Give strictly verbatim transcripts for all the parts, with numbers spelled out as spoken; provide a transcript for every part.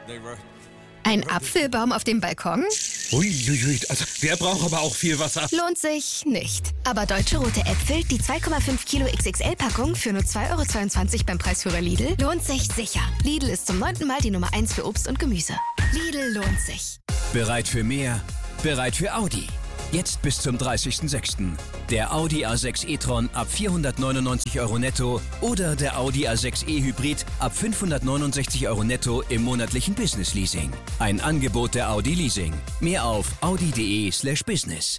Ein Apfelbaum auf dem Balkon? Uiuiui, also der braucht aber auch viel Wasser. Lohnt sich nicht. Aber Deutsche Rote Äpfel, die zwei Komma fünf Kilo X X L-Packung für nur zwei Euro zweiundzwanzig beim Preisführer Lidl, lohnt sich sicher. Lidl ist zum neunten Mal die Nummer eins für Obst und Gemüse. Lidl lohnt sich. Bereit für mehr? Bereit für Audi. Jetzt bis zum dreißigsten sechsten Der Audi A sechs e-tron ab vierhundertneunundneunzig Euro netto oder der Audi A sechs e-Hybrid ab fünfhundertneunundsechzig Euro netto im monatlichen Business-Leasing. Ein Angebot der Audi Leasing. Mehr auf audi.de slash business.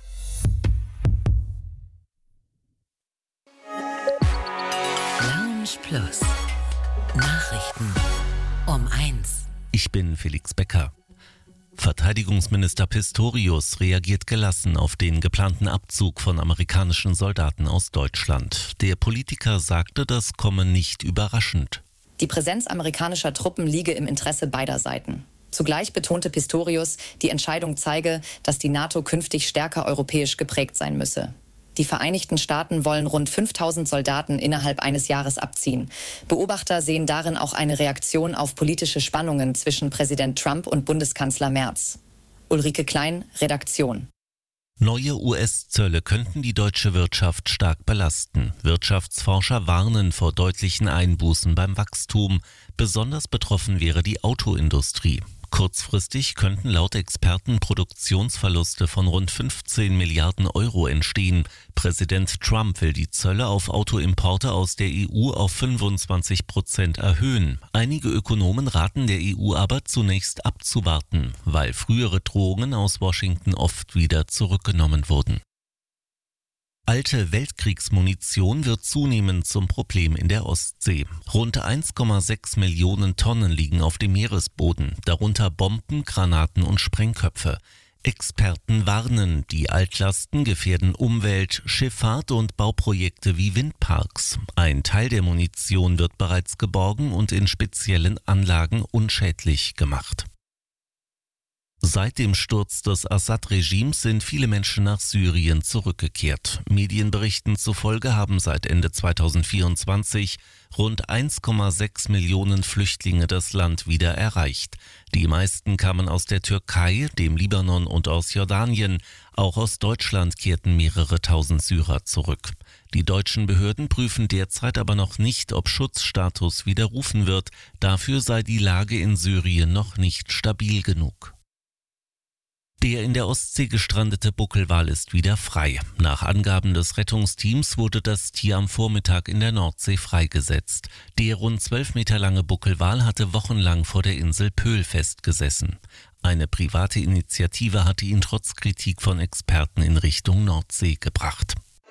Lounge Plus. Nachrichten um eins. Ich bin Felix Becker. Verteidigungsminister Pistorius reagiert gelassen auf den geplanten Abzug von amerikanischen Soldaten aus Deutschland. Der Politiker sagte, das komme nicht überraschend. Die Präsenz amerikanischer Truppen liege im Interesse beider Seiten. Zugleich betonte Pistorius, die Entscheidung zeige, dass die NATO künftig stärker europäisch geprägt sein müsse. Die Vereinigten Staaten wollen rund fünftausend Soldaten innerhalb eines Jahres abziehen. Beobachter sehen darin auch eine Reaktion auf politische Spannungen zwischen Präsident Trump und Bundeskanzler Merz. Ulrike Klein, Redaktion. Neue U S-Zölle könnten die deutsche Wirtschaft stark belasten. Wirtschaftsforscher warnen vor deutlichen Einbußen beim Wachstum. Besonders betroffen wäre die Autoindustrie. Kurzfristig könnten laut Experten Produktionsverluste von rund fünfzehn Milliarden Euro entstehen. Präsident Trump will die Zölle auf Autoimporte aus der E U auf fünfundzwanzig Prozent erhöhen. Einige Ökonomen raten der E U aber zunächst abzuwarten, weil frühere Drohungen aus Washington oft wieder zurückgenommen wurden. Alte Weltkriegsmunition wird zunehmend zum Problem in der Ostsee. Rund eins Komma sechs Millionen Tonnen liegen auf dem Meeresboden, darunter Bomben, Granaten und Sprengköpfe. Experten warnen, die Altlasten gefährden Umwelt, Schifffahrt und Bauprojekte wie Windparks. Ein Teil der Munition wird bereits geborgen und in speziellen Anlagen unschädlich gemacht. Seit dem Sturz des Assad-Regimes sind viele Menschen nach Syrien zurückgekehrt. Medienberichten zufolge haben seit Ende zweitausendvierundzwanzig rund eins Komma sechs Millionen Flüchtlinge das Land wieder erreicht. Die meisten kamen aus der Türkei, dem Libanon und aus Jordanien. Auch aus Deutschland kehrten mehrere tausend Syrer zurück. Die deutschen Behörden prüfen derzeit aber noch nicht, ob Schutzstatus widerrufen wird. Dafür sei die Lage in Syrien noch nicht stabil genug. Der in der Ostsee gestrandete Buckelwal ist wieder frei. Nach Angaben des Rettungsteams wurde das Tier am Vormittag in der Nordsee freigesetzt. Der rund zwölf Meter lange Buckelwal hatte wochenlang vor der Insel Pöhl festgesessen. Eine private Initiative hatte ihn trotz Kritik von Experten in Richtung Nordsee gebracht.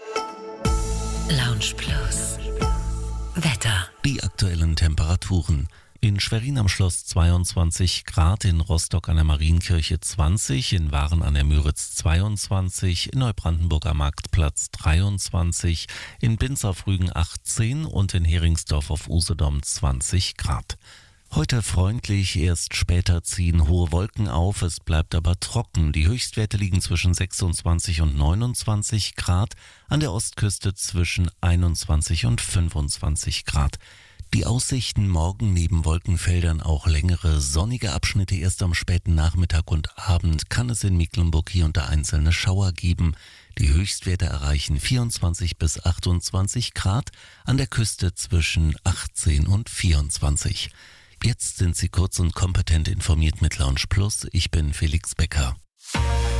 Lounge Plus. Wetter. Die aktuellen Temperaturen. In Schwerin am Schloss zweiundzwanzig Grad, in Rostock an der Marienkirche zwanzig, in Waren an der Müritz zweiundzwanzig, in Neubrandenburg am Marktplatz dreiundzwanzig, in Binz auf Rügen achtzehn und in Heringsdorf auf Usedom zwanzig Grad. Heute freundlich, erst später ziehen hohe Wolken auf, es bleibt aber trocken. Die Höchstwerte liegen zwischen sechsundzwanzig und neunundzwanzig Grad, an der Ostküste zwischen einundzwanzig und fünfundzwanzig Grad. Die Aussichten morgen neben Wolkenfeldern auch längere sonnige Abschnitte. Erst am späten Nachmittag und Abend kann es in Mecklenburg hier und da einzelne Schauer geben. Die Höchstwerte erreichen vierundzwanzig bis achtundzwanzig Grad, an der Küste zwischen achtzehn und vierundzwanzig. Jetzt sind Sie kurz und kompetent informiert mit Lounge Plus. Ich bin Felix Becker.